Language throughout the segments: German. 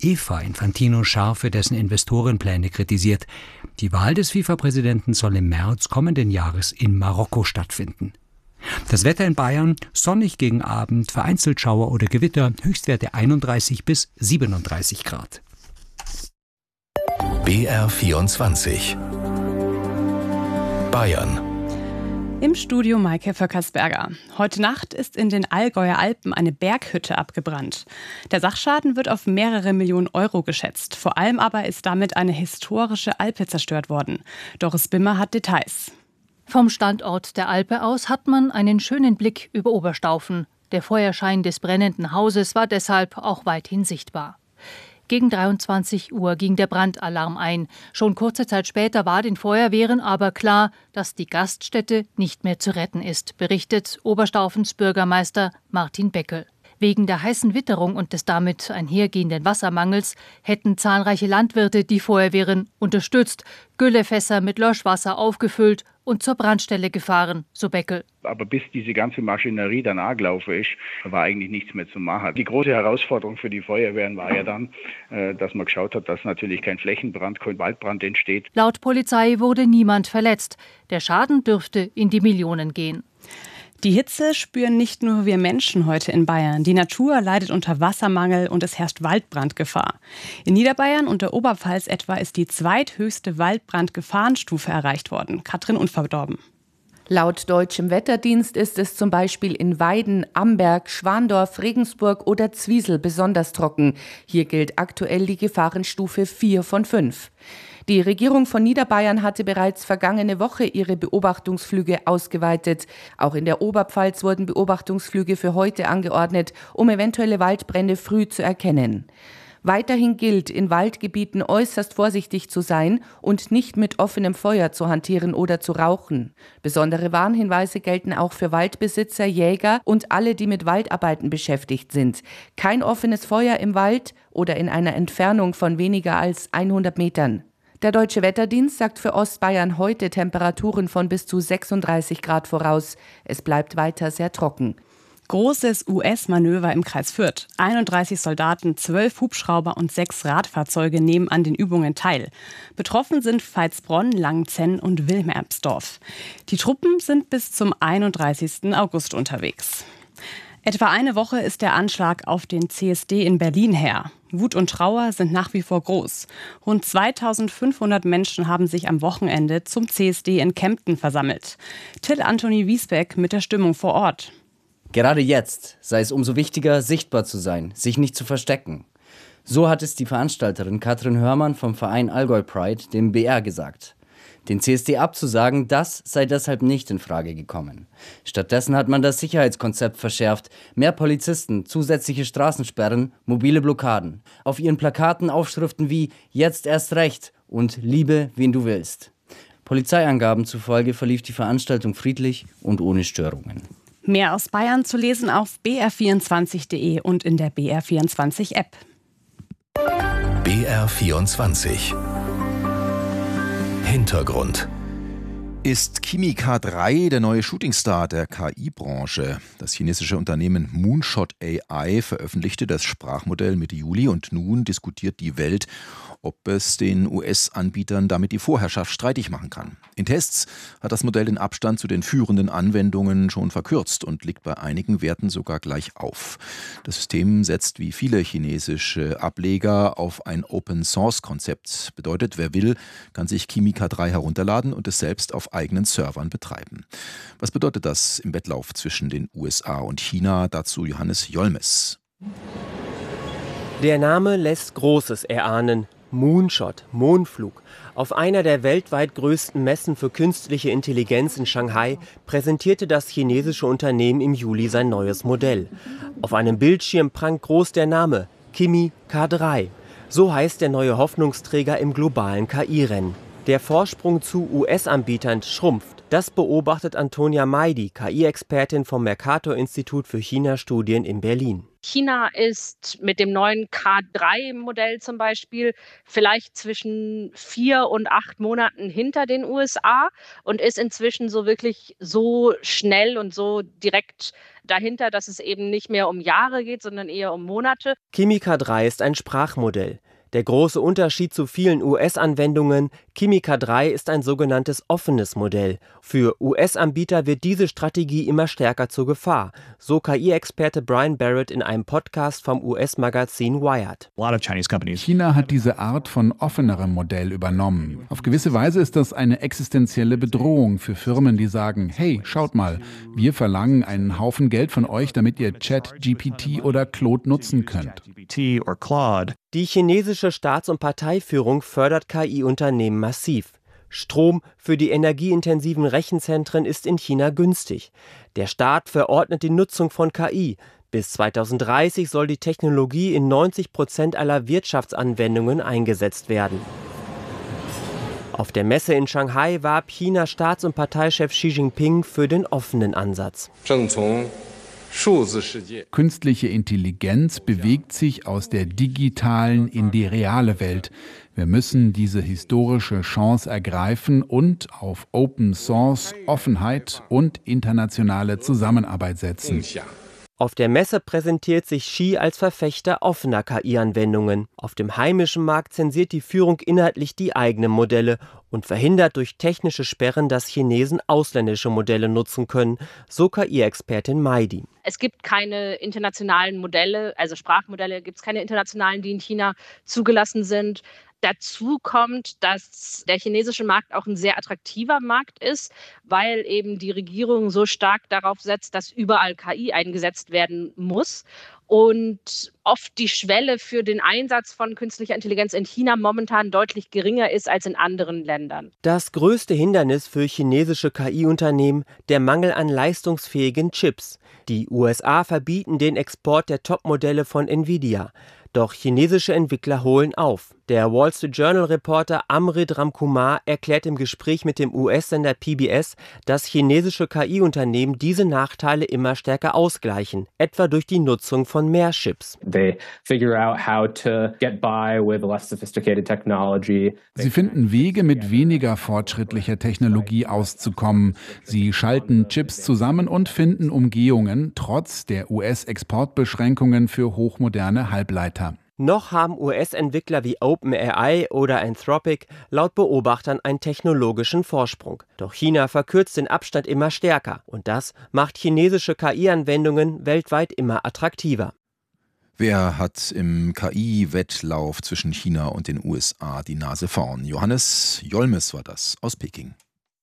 UEFA Infantino scharf für dessen Investorenpläne kritisiert. Die Wahl des FIFA-Präsidenten soll im März kommenden Jahres in Marokko stattfinden. Das Wetter in Bayern: sonnig gegen Abend, vereinzelt Schauer oder Gewitter, Höchstwerte 31 bis 37 Grad. BR24 Bayern. Im Studio Maike Vöckersberger. Heute Nacht ist in den Allgäuer Alpen eine Berghütte abgebrannt. Der Sachschaden wird auf mehrere Millionen Euro geschätzt. Vor allem aber ist damit eine historische Alpe zerstört worden. Doris Bimmer hat Details. Vom Standort der Alpe aus hat man einen schönen Blick über Oberstaufen. Der Feuerschein des brennenden Hauses war deshalb auch weithin sichtbar. Gegen 23 Uhr ging der Brandalarm ein. Schon kurze Zeit später war den Feuerwehren aber klar, dass die Gaststätte nicht mehr zu retten ist, berichtet Oberstaufens Bürgermeister Martin Beckel. Wegen der heißen Witterung und des damit einhergehenden Wassermangels hätten zahlreiche Landwirte die Feuerwehren unterstützt, Güllefässer mit Löschwasser aufgefüllt und zur Brandstelle gefahren, so Beckel. Aber bis diese ganze Maschinerie dann angelaufen ist, war eigentlich nichts mehr zu machen. Die große Herausforderung für die Feuerwehren war ja dann, dass man geschaut hat, dass natürlich kein Flächenbrand, kein Waldbrand entsteht. Laut Polizei wurde niemand verletzt. Der Schaden dürfte in die Millionen gehen. Die Hitze spüren nicht nur wir Menschen heute in Bayern. Die Natur leidet unter Wassermangel und es herrscht Waldbrandgefahr. In Niederbayern und der Oberpfalz etwa ist die zweithöchste Waldbrandgefahrenstufe erreicht worden. Katrin Unverdorben. Laut Deutschem Wetterdienst ist es zum Beispiel in Weiden, Amberg, Schwandorf, Regensburg oder Zwiesel besonders trocken. Hier gilt aktuell die Gefahrenstufe 4 von 5. Die Regierung von Niederbayern hatte bereits vergangene Woche ihre Beobachtungsflüge ausgeweitet. Auch in der Oberpfalz wurden Beobachtungsflüge für heute angeordnet, um eventuelle Waldbrände früh zu erkennen. Weiterhin gilt, in Waldgebieten äußerst vorsichtig zu sein und nicht mit offenem Feuer zu hantieren oder zu rauchen. Besondere Warnhinweise gelten auch für Waldbesitzer, Jäger und alle, die mit Waldarbeiten beschäftigt sind. Kein offenes Feuer im Wald oder in einer Entfernung von weniger als 100 Metern. Der Deutsche Wetterdienst sagt für Ostbayern heute Temperaturen von bis zu 36 Grad voraus. Es bleibt weiter sehr trocken. Großes US-Manöver im Kreis Fürth. 31 Soldaten, 12 Hubschrauber und 6 Radfahrzeuge nehmen an den Übungen teil. Betroffen sind Veitsbronn, Langenzenn und Wilmersdorf. Die Truppen sind bis zum 31. August unterwegs. Etwa eine Woche ist der Anschlag auf den CSD in Berlin her. Wut und Trauer sind nach wie vor groß. Rund 2500 Menschen haben sich am Wochenende zum CSD in Kempten versammelt. Till Anthony Wiesbeck mit der Stimmung vor Ort. Gerade jetzt sei es umso wichtiger, sichtbar zu sein, sich nicht zu verstecken. So hat es die Veranstalterin Katrin Hörmann vom Verein Allgäu Pride dem BR gesagt. Den CSD abzusagen, das sei deshalb nicht in Frage gekommen. Stattdessen hat man das Sicherheitskonzept verschärft. Mehr Polizisten, zusätzliche Straßensperren, mobile Blockaden. Auf ihren Plakaten Aufschriften wie »Jetzt erst recht« und »Liebe, wen du willst«. Polizeiangaben zufolge verlief die Veranstaltung friedlich und ohne Störungen. Mehr aus Bayern zu lesen auf br24.de und in der BR24-App. BR24 Hintergrund. Ist Kimi K3 der neue Shootingstar der KI-Branche? Das chinesische Unternehmen Moonshot AI veröffentlichte das Sprachmodell Mitte Juli und nun diskutiert die Welt, ob es den US-Anbietern damit die Vorherrschaft streitig machen kann. In Tests hat das Modell den Abstand zu den führenden Anwendungen schon verkürzt und liegt bei einigen Werten sogar gleich auf. Das System setzt wie viele chinesische Ableger auf ein Open-Source-Konzept. Bedeutet, wer will, kann sich Kimi K3 herunterladen und es selbst auf eigenen Servern betreiben. Was bedeutet das im Wettlauf zwischen den USA und China? Dazu Johannes Jolmes. Der Name lässt Großes erahnen. Moonshot, Mondflug. Auf einer der weltweit größten Messen für künstliche Intelligenz in Shanghai präsentierte das chinesische Unternehmen im Juli sein neues Modell. Auf einem Bildschirm prangt groß der Name Kimi K3. So heißt der neue Hoffnungsträger im globalen KI-Rennen. Der Vorsprung zu US-Anbietern schrumpft. Das beobachtet Antonia Meidi, KI-Expertin vom Mercator-Institut für China-Studien in Berlin. China ist mit dem neuen K3-Modell zum Beispiel vielleicht zwischen 4 und 8 Monaten hinter den USA und ist inzwischen so wirklich so schnell und so direkt dahinter, dass es eben nicht mehr um Jahre geht, sondern eher um Monate. Kimi K3 ist ein Sprachmodell. Der große Unterschied zu vielen US-Anwendungen: Kimi K3 ist ein sogenanntes offenes Modell. Für US-Anbieter wird diese Strategie immer stärker zur Gefahr, so KI-Experte Brian Barrett in einem Podcast vom US-Magazin Wired. China hat diese Art von offenerem Modell übernommen. Auf gewisse Weise ist das eine existenzielle Bedrohung für Firmen, die sagen, hey, schaut mal, wir verlangen einen Haufen Geld von euch, damit ihr ChatGPT oder Claude nutzen könnt. Die chinesische Staats- und Parteiführung fördert KI-Unternehmen massiv. Strom für die energieintensiven Rechenzentren ist in China günstig. Der Staat verordnet die Nutzung von KI. Bis 2030 soll die Technologie in 90% aller Wirtschaftsanwendungen eingesetzt werden. Auf der Messe in Shanghai warb Chinas Staats- und Parteichef Xi Jinping für den offenen Ansatz. Künstliche Intelligenz bewegt sich aus der digitalen in die reale Welt. Wir müssen diese historische Chance ergreifen und auf Open Source, Offenheit und internationale Zusammenarbeit setzen. Auf der Messe präsentiert sich Xi als Verfechter offener KI-Anwendungen. Auf dem heimischen Markt zensiert die Führung inhaltlich die eigenen Modelle und verhindert durch technische Sperren, dass Chinesen ausländische Modelle nutzen können, so KI-Expertin Maidi. Es gibt keine internationalen Modelle, also Sprachmodelle gibt es keine internationalen, die in China zugelassen sind. Dazu kommt, dass der chinesische Markt auch ein sehr attraktiver Markt ist, weil eben die Regierung so stark darauf setzt, dass überall KI eingesetzt werden muss und oft die Schwelle für den Einsatz von künstlicher Intelligenz in China momentan deutlich geringer ist als in anderen Ländern. Das größte Hindernis für chinesische KI-Unternehmen: der Mangel an leistungsfähigen Chips. Die USA verbieten den Export der Topmodelle von Nvidia. Doch chinesische Entwickler holen auf. Der Wall Street Journal-Reporter Amrit Ramkumar erklärt im Gespräch mit dem US-Sender PBS, dass chinesische KI-Unternehmen diese Nachteile immer stärker ausgleichen, etwa durch die Nutzung von mehr Chips. Sie finden Wege, mit weniger fortschrittlicher Technologie auszukommen. Sie schalten Chips zusammen und finden Umgehungen, trotz der US-Exportbeschränkungen für hochmoderne Halbleiter. Noch haben US-Entwickler wie OpenAI oder Anthropic laut Beobachtern einen technologischen Vorsprung. Doch China verkürzt den Abstand immer stärker und das macht chinesische KI-Anwendungen weltweit immer attraktiver. Wer hat im KI-Wettlauf zwischen China und den USA die Nase vorn? Johannes Jolmes war das aus Peking.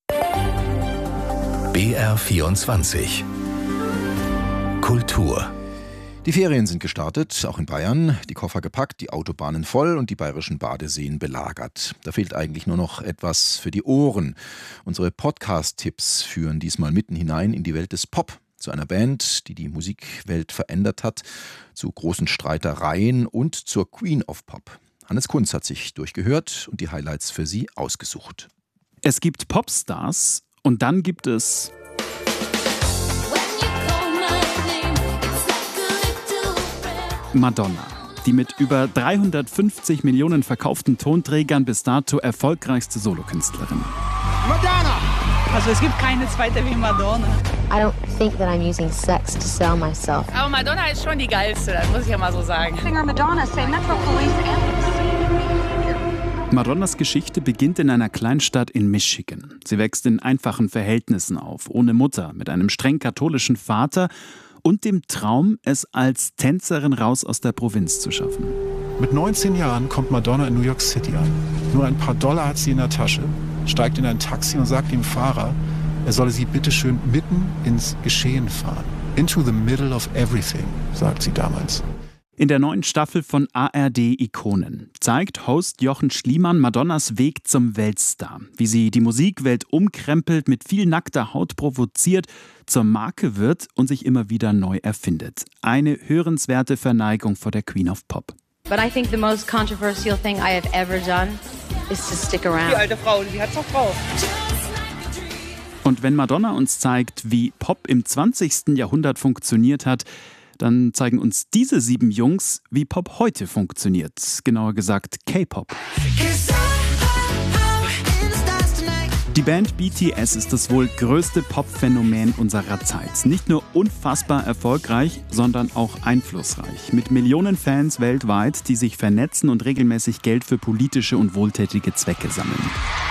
BR24 Kultur. Die Ferien sind gestartet, auch in Bayern. Die Koffer gepackt, die Autobahnen voll und die bayerischen Badeseen belagert. Da fehlt eigentlich nur noch etwas für die Ohren. Unsere Podcast-Tipps führen diesmal mitten hinein in die Welt des Pop. Zu einer Band, die die Musikwelt verändert hat, zu großen Streitereien und zur Queen of Pop. Hannes Kunz hat sich durchgehört und die Highlights für Sie ausgesucht. Es gibt Popstars und dann gibt es Madonna, die mit über 350 Millionen verkauften Tonträgern bis dato erfolgreichste Solokünstlerin. Madonna! Also es gibt keine zweite wie Madonna. I don't think that I'm using sex to sell myself. Aber Madonna ist schon die geilste, das muss ich ja mal so sagen. Singer Madonna say Metro Police Madonnas Geschichte beginnt in einer Kleinstadt in Michigan. Sie wächst in einfachen Verhältnissen auf, ohne Mutter, mit einem streng katholischen Vater und dem Traum, es als Tänzerin raus aus der Provinz zu schaffen. Mit 19 Jahren kommt Madonna in New York City an. Nur ein paar Dollar hat sie in der Tasche, steigt in ein Taxi und sagt dem Fahrer, er solle sie bitteschön mitten ins Geschehen fahren. Into the middle of everything, sagt sie damals. In der neuen Staffel von ARD Ikonen zeigt Host Jochen Schliemann Madonnas Weg zum Weltstar. Wie sie die Musikwelt umkrempelt, mit viel nackter Haut provoziert, zur Marke wird und sich immer wieder neu erfindet. Eine hörenswerte Verneigung vor der Queen of Pop. But I think the most controversial thing I have ever done is to stick around. Die alte Frau, die hat's doch drauf. Und wenn Madonna uns zeigt, wie Pop im 20. Jahrhundert funktioniert hat, dann zeigen uns diese 7 Jungs, wie Pop heute funktioniert. Genauer gesagt K-Pop. Die Band BTS ist das wohl größte Pop-Phänomen unserer Zeit. Nicht nur unfassbar erfolgreich, sondern auch einflussreich. Mit Millionen Fans weltweit, die sich vernetzen und regelmäßig Geld für politische und wohltätige Zwecke sammeln.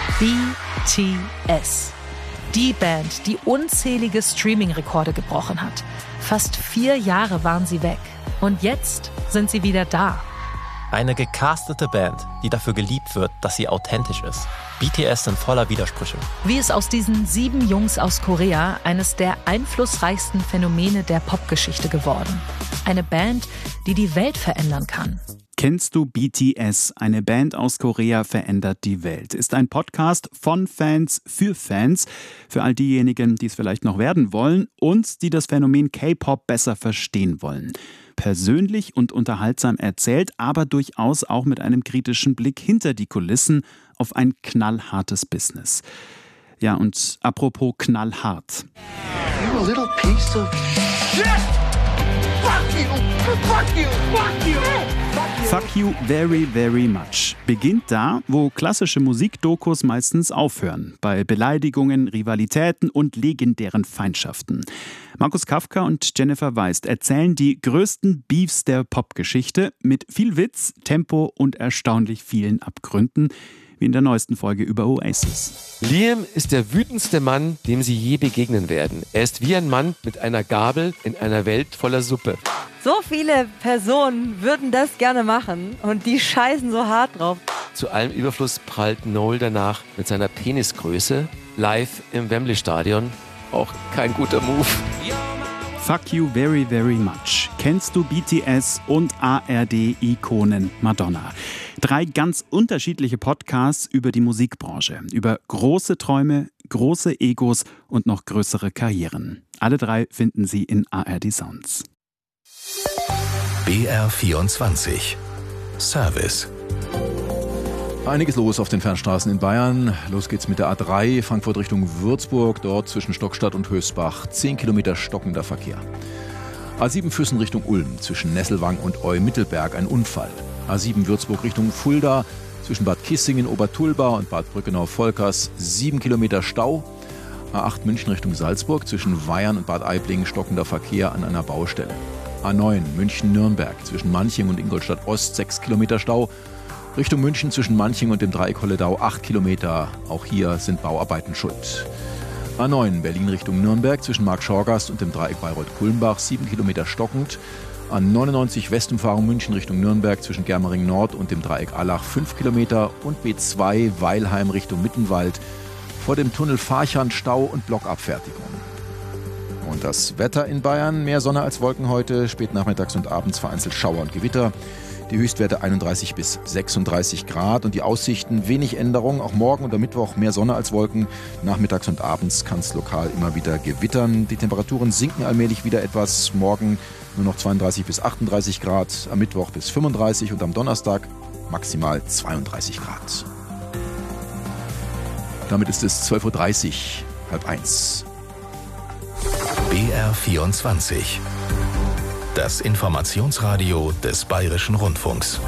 BTS. Die Band, die unzählige Streaming-Rekorde gebrochen hat. Fast 4 Jahre waren sie weg. Und jetzt sind sie wieder da. Eine gecastete Band, die dafür geliebt wird, dass sie authentisch ist. BTS sind voller Widersprüche. Wie ist aus diesen 7 Jungs aus Korea eines der einflussreichsten Phänomene der Popgeschichte geworden? Eine Band, die die Welt verändern kann. Kennst du BTS? Eine Band aus Korea verändert die Welt. Ist ein Podcast von Fans für Fans. Für all diejenigen, die es vielleicht noch werden wollen und die das Phänomen K-Pop besser verstehen wollen. Persönlich und unterhaltsam erzählt, aber durchaus auch mit einem kritischen Blick hinter die Kulissen auf ein knallhartes Business. Ja, und apropos knallhart. You a little piece of shit! Fuck you! Fuck you! Fuck you! Fuck You Very, Very Much beginnt da, wo klassische Musikdokus meistens aufhören, bei Beleidigungen, Rivalitäten und legendären Feindschaften. Markus Kafka und Jennifer Weist erzählen die größten Beefs der Popgeschichte mit viel Witz, Tempo und erstaunlich vielen Abgründen, wie in der neuesten Folge über Oasis. Liam ist der wütendste Mann, dem Sie je begegnen werden. Er ist wie ein Mann mit einer Gabel in einer Welt voller Suppe. So viele Personen würden das gerne machen und die scheißen so hart drauf. Zu allem Überfluss prallt Noel danach mit seiner Penisgröße live im Wembley-Stadion. Auch kein guter Move. Fuck You Very, Very Much. Kennst du BTS und ARD-Ikonen Madonna? 3 ganz unterschiedliche Podcasts über die Musikbranche, über große Träume, große Egos und noch größere Karrieren. Alle 3 finden Sie in ARD Sounds. BR24 Service. Einiges los auf den Fernstraßen in Bayern. Los geht's mit der A3, Frankfurt Richtung Würzburg, dort zwischen Stockstadt und Hösbach. 10 Kilometer stockender Verkehr. A7 Füssen Richtung Ulm, zwischen Nesselwang und Eu-Mittelberg ein Unfall. A7 Würzburg Richtung Fulda, zwischen Bad Kissingen, Obertulba und Bad Brückenau-Volkers 7 Kilometer Stau. A8 München Richtung Salzburg, zwischen Weyern und Bad Aibling stockender Verkehr an einer Baustelle. A9 München-Nürnberg, zwischen Manching und Ingolstadt-Ost 6 Kilometer Stau. Richtung München zwischen Manching und dem Dreieck Holledau 8 Kilometer. Auch hier sind Bauarbeiten schuld. A9 Berlin Richtung Nürnberg zwischen Marktschorgast und dem Dreieck Bayreuth-Kulmbach 7 Kilometer stockend. A99 Westumfahrung München Richtung Nürnberg zwischen Germering Nord und dem Dreieck Allach 5 Kilometer. Und B2 Weilheim Richtung Mittenwald vor dem Tunnel Farchand Stau und Blockabfertigung. Und das Wetter in Bayern, mehr Sonne als Wolken heute, spät nachmittags und abends vereinzelt Schauer und Gewitter. Die Höchstwerte 31 bis 36 Grad und die Aussichten wenig Änderung. Auch morgen und am Mittwoch mehr Sonne als Wolken. Nachmittags und abends kann es lokal immer wieder gewittern. Die Temperaturen sinken allmählich wieder etwas. Morgen nur noch 32 bis 38 Grad, am Mittwoch bis 35 und am Donnerstag maximal 32 Grad. Damit ist es 12.30 Uhr, 12:30. BR24 Das Informationsradio des Bayerischen Rundfunks.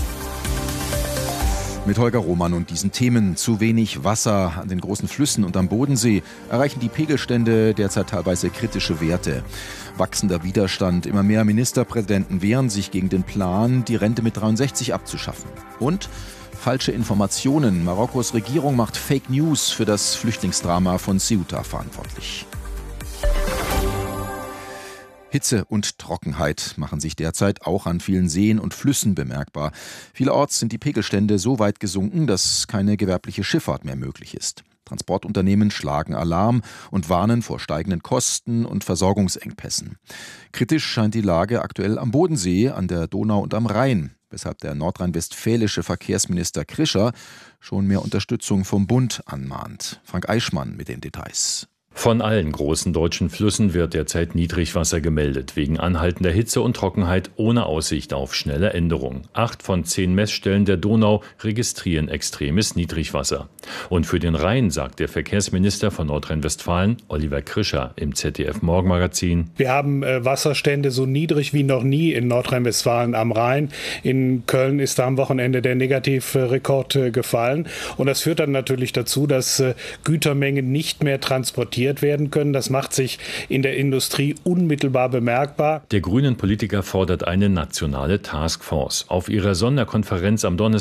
Mit Holger Roman und diesen Themen. Zu wenig Wasser an den großen Flüssen und am Bodensee erreichen die Pegelstände derzeit teilweise kritische Werte. Wachsender Widerstand, immer mehr Ministerpräsidenten wehren sich gegen den Plan, die Rente mit 63 abzuschaffen. Und falsche Informationen. Marokkos Regierung macht Fake News für das Flüchtlingsdrama von Ceuta verantwortlich. Hitze und Trockenheit machen sich derzeit auch an vielen Seen und Flüssen bemerkbar. Vielerorts sind die Pegelstände so weit gesunken, dass keine gewerbliche Schifffahrt mehr möglich ist. Transportunternehmen schlagen Alarm und warnen vor steigenden Kosten und Versorgungsengpässen. Kritisch scheint die Lage aktuell am Bodensee, an der Donau und am Rhein, weshalb der nordrhein-westfälische Verkehrsminister Krischer schon mehr Unterstützung vom Bund anmahnt. Frank Eichmann mit den Details. Von allen großen deutschen Flüssen wird derzeit Niedrigwasser gemeldet, wegen anhaltender Hitze und Trockenheit ohne Aussicht auf schnelle Änderung. 8 von 10 Messstellen der Donau registrieren extremes Niedrigwasser. Und für den Rhein sagt der Verkehrsminister von Nordrhein-Westfalen, Oliver Krischer, im ZDF-Morgenmagazin: Wir haben Wasserstände so niedrig wie noch nie in Nordrhein-Westfalen am Rhein. In Köln ist da am Wochenende der Negativrekord gefallen. Und das führt dann natürlich dazu, dass Gütermengen nicht mehr transportiert werden können. Das macht sich in der Industrie unmittelbar bemerkbar. Der Grünen Politiker fordert eine nationale Taskforce. Auf ihrer Sonderkonferenz am Donnerstag